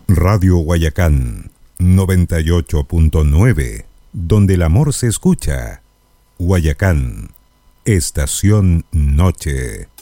Radio Guayacán 98.9, donde el amor se escucha. Guayacán, Estación Noche.